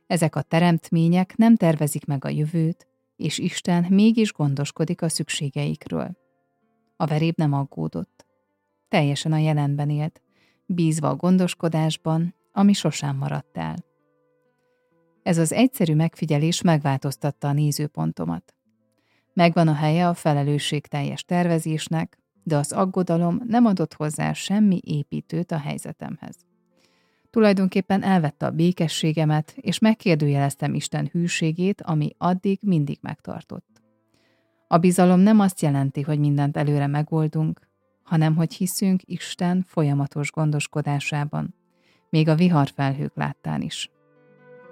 Ezek a teremtmények nem tervezik meg a jövőt, és Isten mégis gondoskodik a szükségeikről. A veréb nem aggódott. Teljesen a jelenben élt, bízva a gondoskodásban, ami sosem maradt el. Ez az egyszerű megfigyelés megváltoztatta a nézőpontomat. Megvan a helye a felelősségteljes tervezésnek, de az aggodalom nem adott hozzá semmi építőt a helyzetemhez. Tulajdonképpen elvette a békességemet, és megkérdőjeleztem Isten hűségét, ami addig mindig megtartott. A bizalom nem azt jelenti, hogy mindent előre megoldunk, hanem hogy hiszünk Isten folyamatos gondoskodásában, még a viharfelhők láttán is.